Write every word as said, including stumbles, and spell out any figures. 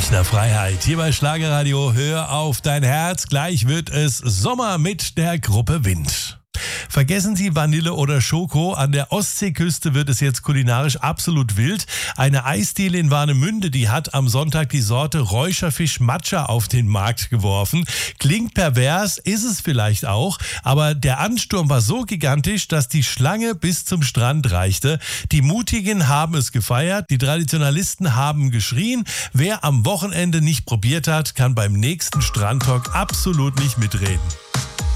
Münchner Freiheit. Hier bei Schlagerradio, hör auf dein Herz. Gleich wird es Sommer mit der Gruppe Wind. Vergessen Sie Vanille oder Schoko. An der Ostseeküste wird es jetzt kulinarisch absolut wild. Eine Eisdiele in Warnemünde, die hat am Sonntag die Sorte Räucherfisch Matcha auf den Markt geworfen. Klingt pervers, ist es vielleicht auch, aber der Ansturm war so gigantisch, dass die Schlange bis zum Strand reichte. Die Mutigen haben es gefeiert, die Traditionalisten haben geschrien. Wer am Wochenende nicht probiert hat, kann beim nächsten Strandtalk absolut nicht mitreden.